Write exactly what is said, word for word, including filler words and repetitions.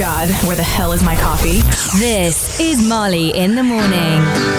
God, where the hell is my coffee? This is Marley in the morning.